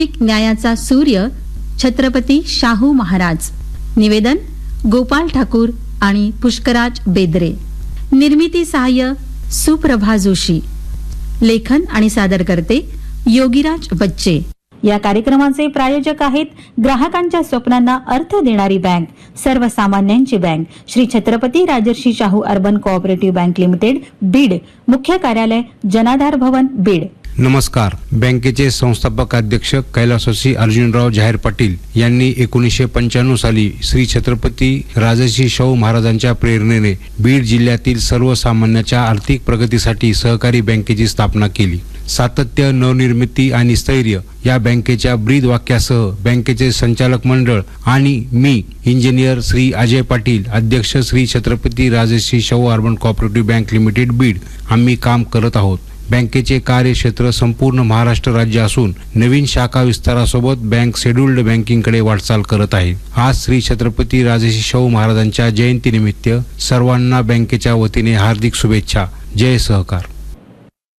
न्यायाचा सूर्य छत्रपती शाहू महाराज. निवेदन गोपाल ठाकूर आणि पुष्कराज बेदरे. निर्मिती सहाय्य सुप्रभा जोशी. लेखन आणि सादरकर्ते योगीराज बच्चे. या कार्यक्रमाचे प्रायोजक आहेत ग्राहकांच्या स्वप्नांना अर्थ देणारी बँक, सर्वसामान्यांची bank, Shri Chhatrapati Rajarshi Shahu urban cooperative bank limited, Beed. मुख्य कार्यालय जनाधार भवन, बीड. नमस्कार. बँकेचे संस्थापक अध्यक्ष कैलासवासी अर्जुनराव जाहीर पाटील यांनी 1995 साली श्री छत्रपती राजर्षी शाहू महाराजांच्या प्रेरणेने बीड जिल्ह्यातील सर्वसामान्यांच्या आर्थिक प्रगतीसाठी सहकारी बँकेची स्थापना केली. सातत्य, नवनिर्मिती आणि स्थैर्य या बँकेच्या ब्रीद वाक्यासह बँकेचे संचालक मंडळ आणि मी इंजिनियर श्री अजय पाटील, अध्यक्ष Shri Chhatrapati Rajarshi Shahu urban cooperative bank limited, Beed, आम्ही काम करत आहोत. बँकेचे कार्यक्षेत्र संपूर्ण महाराष्ट्र राज्य असून नवीन शाखा विस्तारासोबत बँक शेड्यूल्ड बँकिंगकडे वाटचाल करत आहे. आज श्री छत्रपती राजर्षी शाहू महाराजांच्या जयंतीनिमित्त सर्वांना बँकेच्या वतीने हार्दिक शुभेच्छा. जय सहकार.